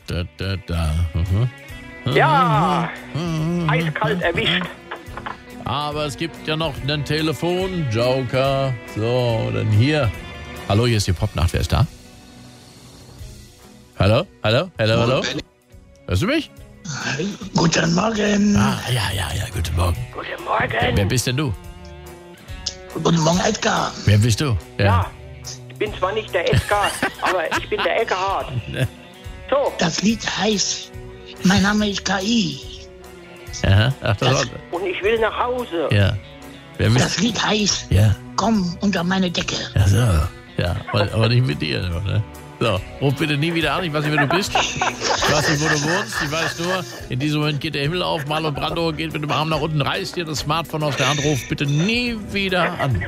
Ja, eiskalt erwischt. Aber es gibt ja noch einen Telefonjoker. So, dann hier. Hallo, hier ist die Popnacht. Wer ist da? Hallo? Hörst du mich? Guten Morgen. Ja, guten Morgen. Guten Morgen. Wer bist denn du? Guten Morgen, Edgar. Wer bist du? Ja, ich bin zwar nicht der Edgar, aber ich bin der Eckhardt. So, Das Lied heißt Mein Name ist KI. Aha. Ach, das und ich will nach Hause. ja. Wer bist Das Lied heißt Ja. Komm unter meine Decke. Ach so. Ja, aber nicht mit dir. Ne? So, ruf bitte nie wieder an. Ich weiß nicht, wer du bist. Ich weiß nicht, wo du wohnst. Ich weiß nur, in diesem Moment geht der Himmel auf. Marlon Brando geht mit dem Arm nach unten, reißt dir das Smartphone aus der Hand, ruf bitte nie wieder an.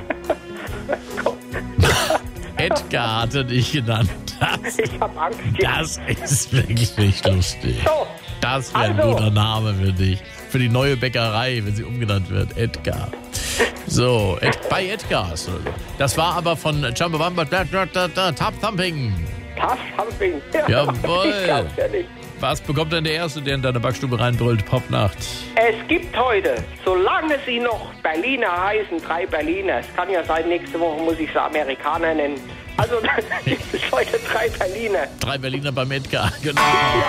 Edgar hatte dich genannt. Ich hab Angst jetzt. Das ist wirklich nicht lustig. So, Das wäre ein also. guter Name für dich. Für die neue Bäckerei, wenn sie umgenannt wird. Edgar. So, bei Edgars. Das war aber von Chumbawamba Top Thumping. Tough Humping. Jawohl. Ich glaub's ja nicht. Was bekommt denn der Erste, der in deine Backstube reinbrüllt? Popnacht. Es gibt heute, solange sie noch Berliner heißen, 3 Berliner. Es kann ja sein, nächste Woche muss ich sie Amerikaner nennen. Also, gibt es heute 3 Berliner. 3 Berliner beim Edgar, genau.